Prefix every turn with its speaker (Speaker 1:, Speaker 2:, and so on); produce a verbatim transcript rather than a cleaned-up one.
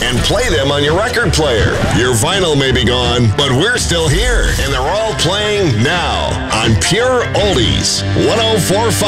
Speaker 1: and play them on your record player. Your vinyl may be gone, but we're still here, and they're all playing now on Pure Oldies one oh four point five.